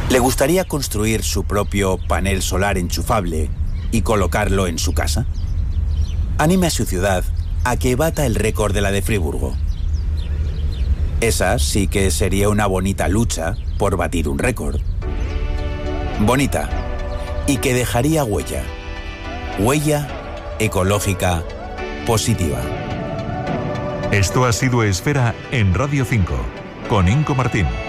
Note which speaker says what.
Speaker 1: ¿Le gustaría construir su propio panel solar enchufable y colocarlo en su casa? Anime a su ciudad a que bata el récord de la de Friburgo. Esa sí que sería una bonita lucha por batir un récord. Bonita, y que dejaría huella. Huella ecológica positiva.
Speaker 2: Esto ha sido Esfera en Radio 5, con Inco Martín.